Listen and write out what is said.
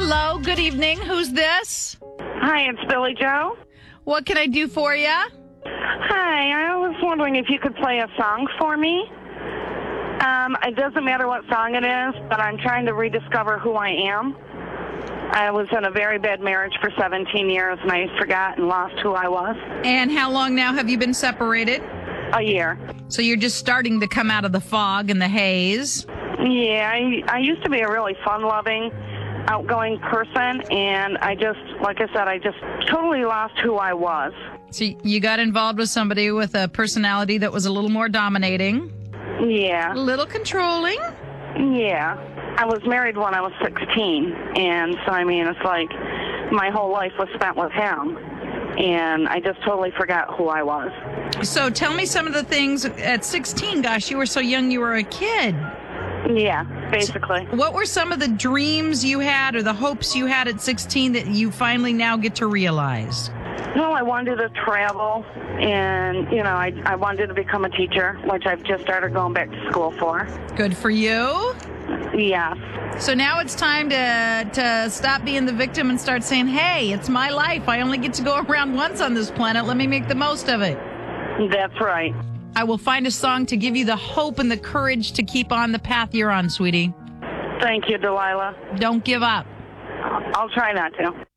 Hello, good evening. Who's this? Hi, it's Billy Joe. What can I do for you? Hi, I was wondering if you could play a song for me. It doesn't matter what song it is, but I'm trying to rediscover who I am. I was in a very bad marriage for 17 years, and I forgot and lost who I was. And how long now have you been separated? A year. So you're just starting to come out of the fog and the haze. Yeah, I used to be a really fun-loving, outgoing person, and I just totally lost who I was. So you got involved with somebody with a personality that was a little more dominating. Yeah. A little controlling. Yeah. I was married when I was 16, and so, it's like my whole life was spent with him, and I just totally forgot who I was. So tell me some of the things at 16. Gosh, you were so young, you were a kid. Yeah, basically. What were some of the dreams you had or the hopes you had at 16 that you finally now get to realize? Well, I wanted to travel, and, I wanted to become a teacher, which I've just started going back to school for. Good for you. Yes. So now it's time to stop being the victim and start saying, hey, it's my life. I only get to go around once on this planet. Let me make the most of it. That's right. I will find a song to give you the hope and the courage to keep on the path you're on, sweetie. Thank you, Delilah. Don't give up. I'll try not to.